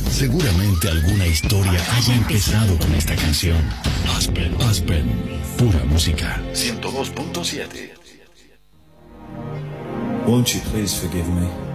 Seguramente alguna historia haya empezado con esta canción. Aspen, pura música. 102.7. Won't you please forgive me?